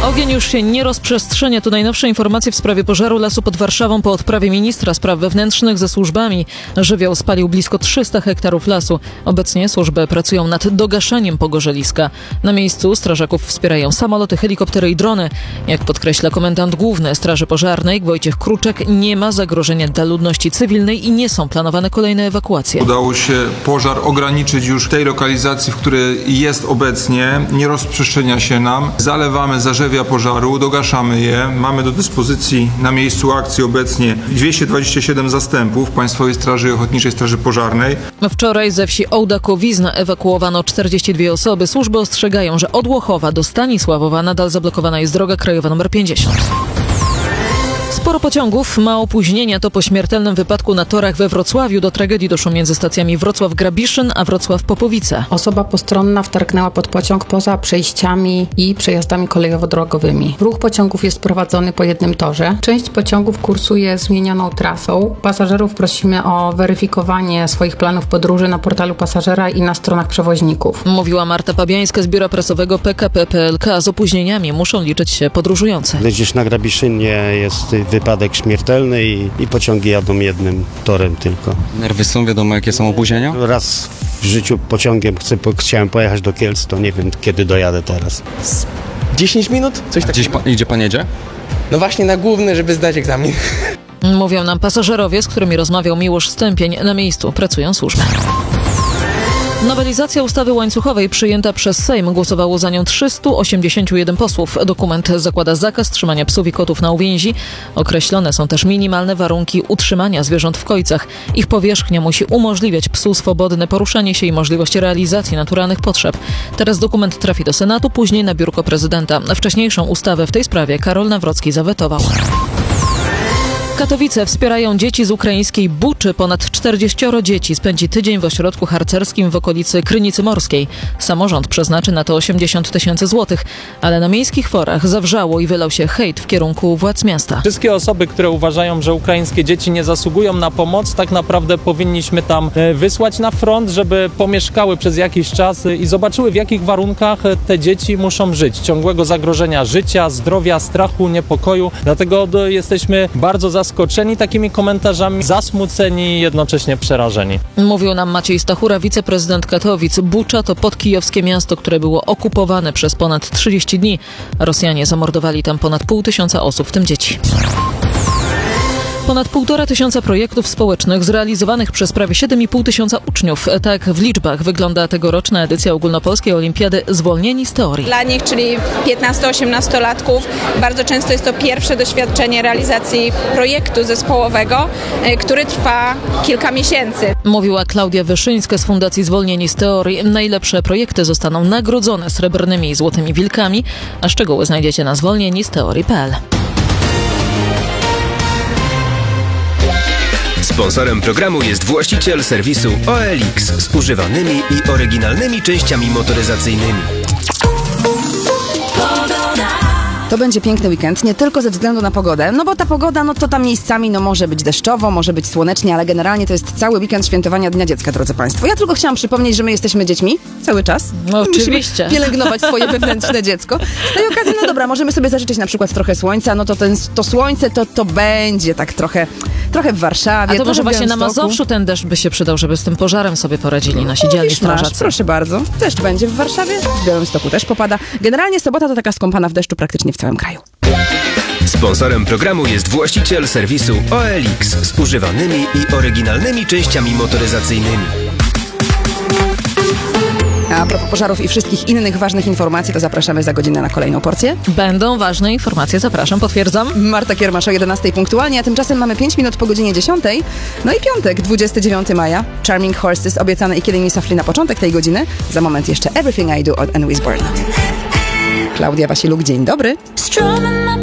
Ogień już się nie rozprzestrzenia. To najnowsze informacje w sprawie pożaru lasu pod Warszawą po odprawie ministra spraw wewnętrznych ze służbami. Żywioł spalił blisko 300 hektarów lasu. Obecnie służby pracują nad dogaszeniem pogorzeliska. Na miejscu strażaków wspierają samoloty, helikoptery i drony. Jak podkreśla komendant główny Straży Pożarnej Wojciech Kruczek, nie ma zagrożenia dla ludności cywilnej i nie są planowane kolejne ewakuacje. Udało się pożar ograniczyć już w tej lokalizacji, w której jest obecnie. Nie rozprzestrzenia się nam. Zalewamy zarzewia pożaru, dogaszamy je. Mamy do dyspozycji na miejscu akcji obecnie 227 zastępów Państwowej Straży i Ochotniczej Straży Pożarnej. Wczoraj ze wsi Ołdakowizna ewakuowano 42 osoby. Służby ostrzegają, że od Łochowa do Stanisławowa nadal zablokowana jest droga krajowa nr 50. Sporo pociągów ma opóźnienia. To po śmiertelnym wypadku na torach we Wrocławiu. Do tragedii doszło między stacjami Wrocław-Grabiszyn a Wrocław-Popowice. Osoba postronna wtargnęła pod pociąg poza przejściami i przejazdami kolejowo-drogowymi. Ruch pociągów jest prowadzony po jednym torze. Część pociągów kursuje zmienioną trasą. Pasażerów prosimy o weryfikowanie swoich planów podróży na portalu pasażera i na stronach przewoźników. Mówiła Marta Pabiańska z biura prasowego PKP PLK. Z opóźnieniami muszą liczyć się podróżujący. Gdzieś na Grabiszynie jest wypadek śmiertelny i pociągi jadą jednym torem tylko. Nerwy są, wiadomo jakie są opóźnienia? Raz w życiu pociągiem chciałem pojechać do Kielc, to nie wiem kiedy dojadę teraz. 10 minut? Coś takiego. Gdzie pan jedzie? No właśnie na główny, żeby zdać egzamin. Mówią nam pasażerowie, z którymi rozmawiał Miłosz Stępień. Na miejscu pracują służby. Nowelizacja ustawy łańcuchowej przyjęta przez Sejm. Głosowało za nią 381 posłów. Dokument zakłada zakaz trzymania psów i kotów na uwięzi. Określone są też minimalne warunki utrzymania zwierząt w kojcach. Ich powierzchnia musi umożliwiać psu swobodne poruszanie się i możliwość realizacji naturalnych potrzeb. Teraz dokument trafi do Senatu, później na biurko prezydenta. Wcześniejszą ustawę w tej sprawie Karol Nawrocki zawetował. Katowice wspierają dzieci z ukraińskiej Buczy. Ponad 40 dzieci spędzi tydzień w ośrodku harcerskim w okolicy Krynicy Morskiej. Samorząd przeznaczy na to 80 000 złotych, ale na miejskich forach zawrzało i wylał się hejt w kierunku władz miasta. Wszystkie osoby, które uważają, że ukraińskie dzieci nie zasługują na pomoc, tak naprawdę powinniśmy tam wysłać na front, żeby pomieszkały przez jakiś czas i zobaczyły, w jakich warunkach te dzieci muszą żyć. Ciągłego zagrożenia życia, zdrowia, strachu, niepokoju. Dlatego jesteśmy bardzo zaskoczeni takimi komentarzami, zasmuceni i jednocześnie przerażeni. Mówił nam Maciej Stachura, wiceprezydent Katowic. Bucza to podkijowskie miasto, które było okupowane przez ponad 30 dni. Rosjanie zamordowali tam ponad 500 osób, w tym dzieci. Ponad 1500 projektów społecznych zrealizowanych przez prawie 7500 uczniów. Tak w liczbach wygląda tegoroczna edycja ogólnopolskiej olimpiady Zwolnieni z teorii. Dla nich, czyli 15-18-latków, bardzo często jest to pierwsze doświadczenie realizacji projektu zespołowego, który trwa kilka miesięcy. Mówiła Klaudia Wyszyńska z Fundacji Zwolnieni z teorii. Najlepsze projekty zostaną nagrodzone srebrnymi i złotymi wilkami, a szczegóły znajdziecie na zwolnienisteorii.pl. Sponsorem programu jest właściciel serwisu OLX z używanymi i oryginalnymi częściami motoryzacyjnymi. To będzie piękny weekend, nie tylko ze względu na pogodę, no bo ta pogoda, no to tam miejscami może być deszczowo, może być słonecznie, ale generalnie to jest cały weekend świętowania Dnia Dziecka, drodzy Państwo. Ja tylko chciałam przypomnieć, że my jesteśmy dziećmi cały czas. No oczywiście. Musimy pielęgnować swoje wewnętrzne dziecko. Z tej okazji, no dobra, możemy sobie zażyczyć na przykład trochę słońca, no to to słońce to będzie tak trochę w Warszawie. A to może właśnie na Białymstoku. Mazowszu ten deszcz by się przydał, żeby z tym pożarem sobie poradzili nasi dzielni strażacy. Proszę bardzo. Deszcz będzie w Warszawie, w Białymstoku też popada. Generalnie sobota to taka skąpana w deszczu praktycznie w całym kraju. Sponsorem programu jest właściciel serwisu OLX z używanymi i oryginalnymi częściami motoryzacyjnymi. A propos pożarów i wszystkich innych ważnych informacji, to zapraszamy za godzinę na kolejną porcję. Będą ważne informacje, zapraszam, potwierdzam. Marta Kiermasz o 11 punktualnie, a tymczasem mamy 5 minut po godzinie 10. No i piątek, 29 maja. Charming Horses obiecane i Killing Me Softly na początek tej godziny. Za moment jeszcze Everything I Do od Anne Wisborne. Klaudia Wasiluk, dzień dobry.